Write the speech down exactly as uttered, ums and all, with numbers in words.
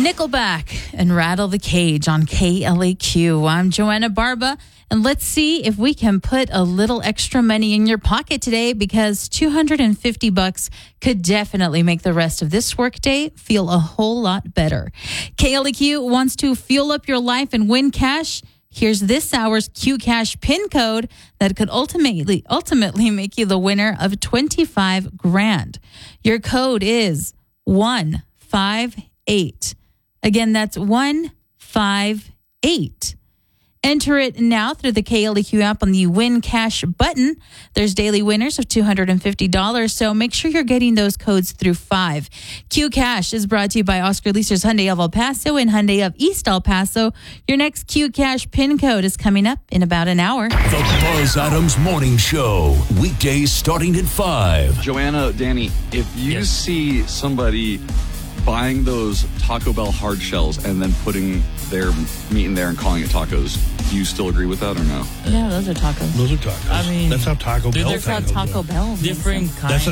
Nickelback and Rattle the Cage on K L A Q. I'm Joanna Barba, and let's see if we can put a little extra money in your pocket today, because two hundred fifty bucks could definitely make the rest of this workday feel a whole lot better. K L A Q wants to fuel up your life and win cash. Here's this hour's Q Cash PIN code that could ultimately ultimately make you the winner of twenty-five grand. Your code is one five eight. Again, that's one five eight. Enter it now through the K L A Q app on the Win Cash button. There's daily winners of two hundred fifty dollars, so make sure you're getting those codes through five. Q Cash is brought to you by Oscar Leaser's Hyundai of El Paso and Hyundai of East El Paso. Your next Q Cash PIN code is coming up in about an hour. The Buzz Adams Morning Show, weekdays starting at five. Joanna, Danny, if you Yes. see somebody buying those Taco Bell hard shells and then putting their meat in there and calling it tacos, do you still agree with that or no? Yeah, those are tacos. Those are tacos. I mean, that's how Taco dude, Bell. there's That's how tacos Taco are. Bell. different kinds. That's